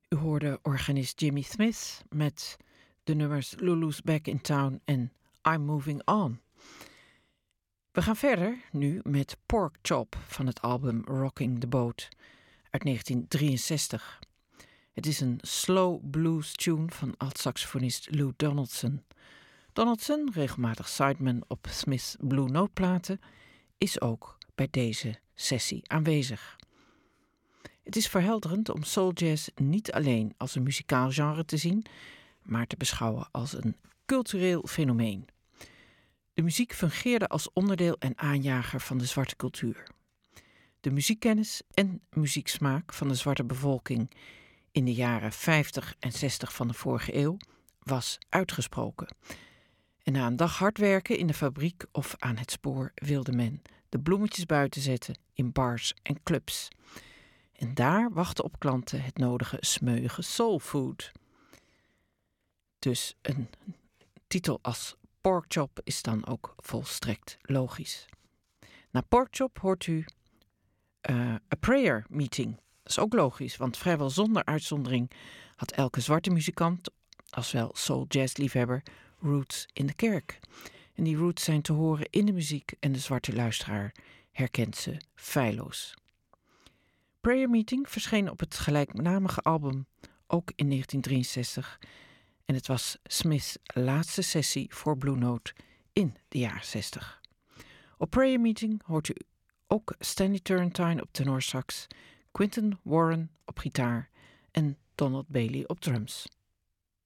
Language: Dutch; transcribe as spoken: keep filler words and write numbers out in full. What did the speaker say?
U hoorde organist Jimmy Smith met de nummers Lulu's Back in Town en I'm Moving On. We gaan verder nu met Pork Chop van het album Rocking the Boat uit negentien drieënzestig. Het is een slow blues tune van alt-saxofonist Lou Donaldson. Donaldson, regelmatig sideman op Smith's Blue Note platen, is ook bij deze sessie aanwezig. Het is verhelderend om soul jazz niet alleen als een muzikaal genre te zien, maar te beschouwen als een cultureel fenomeen. De muziek fungeerde als onderdeel en aanjager van de zwarte cultuur. De muziekkennis en muzieksmaak van de zwarte bevolking in de jaren vijftig en zestig van de vorige eeuw was uitgesproken. En na een dag hard werken in de fabriek of aan het spoor wilde men de bloemetjes buiten zetten in bars en clubs. En daar wachtte op klanten het nodige smeuïge soulfood. Dus een titel als Pork Chop is dan ook volstrekt logisch. Na Pork Chop hoort u uh, A Prayer Meeting. Dat is ook logisch, want vrijwel zonder uitzondering had elke zwarte muzikant, als wel soul jazz liefhebber, roots in de kerk. En die roots zijn te horen in de muziek en de zwarte luisteraar herkent ze feilloos. Prayer Meeting verscheen op het gelijknamige album ook in negentien drieënzestig en het was Smith's laatste sessie voor Blue Note in de jaren zestig. Op Prayer Meeting hoort u ook Stanley Turrentine op tenorsax, Quinton Warren op gitaar en Donald Bailey op drums.